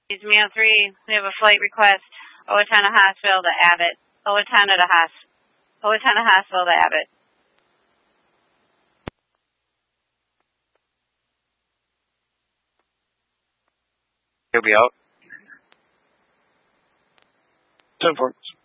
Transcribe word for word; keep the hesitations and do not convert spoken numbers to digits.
It's Meal three. We have a flight request. Owatonna Hospital to Abbott. Owatonna to Hos. Owatonna Hospital to Abbott. He'll be out. ten four.